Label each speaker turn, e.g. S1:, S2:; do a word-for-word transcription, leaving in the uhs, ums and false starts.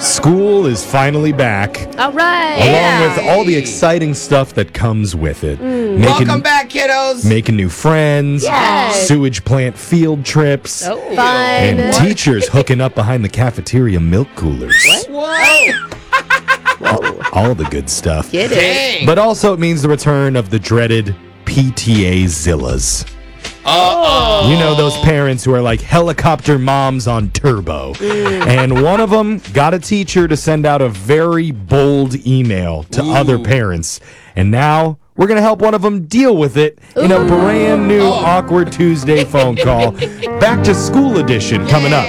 S1: School is finally back,
S2: All right.
S1: along with all the exciting stuff that comes with it.
S2: Mm.
S1: Making,
S3: Welcome back, kiddos.
S1: Making new friends,
S2: Yes.
S1: sewage plant field trips,
S2: Oh, fun.
S1: and teachers hooking up behind the cafeteria milk coolers.
S3: Whoa.
S1: All the good stuff.
S2: Get it.
S3: Dang.
S1: But also it means the return of the dreaded P T A Zillas.
S3: Uh-oh.
S1: You know, those parents who are like helicopter moms on turbo. And one of them got a teacher to send out a very bold email to
S3: Ooh.
S1: other parents. And now we're going to help one of them deal with it in a brand new Awkward Tuesday phone call. Back to School edition coming up.